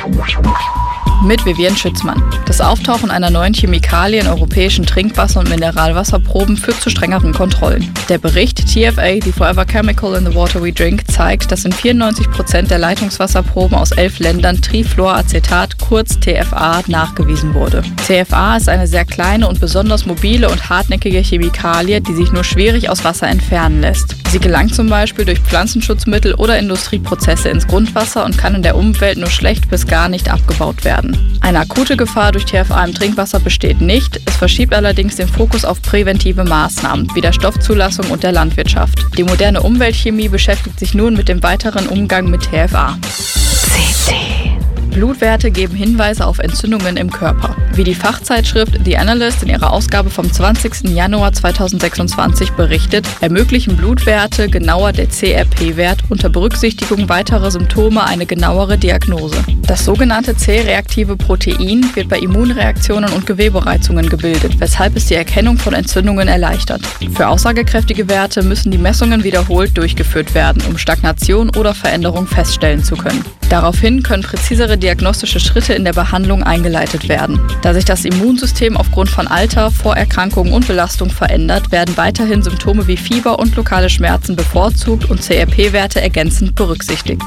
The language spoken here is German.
Mit Vivienne Schützmann. Das Auftauchen einer neuen Chemikalie in europäischen Trinkwasser- und Mineralwasserproben führt zu strengeren Kontrollen. Der Bericht TFA, the Forever Chemical in the Water We Drink, zeigt, dass in 94% der Leitungswasserproben aus 11 Ländern Trifluoracetat, kurz TFA, nachgewiesen wurde. TFA ist eine sehr kleine und besonders mobile und hartnäckige Chemikalie, die sich nur schwierig aus Wasser entfernen lässt. Sie gelangt zum Beispiel durch Pflanzenschutzmittel oder Industrieprozesse ins Grundwasser und kann in der Umwelt nur schlecht bis gar nicht abgebaut werden. Eine akute Gefahr durch TFA im Trinkwasser besteht nicht, es verschiebt allerdings den Fokus auf präventive Maßnahmen wie der Stoffzulassung und der Landwirtschaft. Die moderne Umweltchemie beschäftigt sich nun mit dem weiteren Umgang mit TFA. Blutwerte geben Hinweise auf Entzündungen im Körper. Wie die Fachzeitschrift The Analyst in ihrer Ausgabe vom 20. Januar 2026 berichtet, ermöglichen Blutwerte, genauer der CRP-Wert, unter Berücksichtigung weiterer Symptome eine genauere Diagnose. Das sogenannte C-reaktive Protein wird bei Immunreaktionen und Gewebereizungen gebildet, weshalb es die Erkennung von Entzündungen erleichtert. Für aussagekräftige Werte müssen die Messungen wiederholt durchgeführt werden, um Stagnation oder Veränderung feststellen zu können. Daraufhin können präzisere diagnostische Schritte in der Behandlung eingeleitet werden. Da sich das Immunsystem aufgrund von Alter, Vorerkrankungen und Belastung verändert, werden weiterhin Symptome wie Fieber und lokale Schmerzen bevorzugt und CRP-Werte ergänzend berücksichtigt.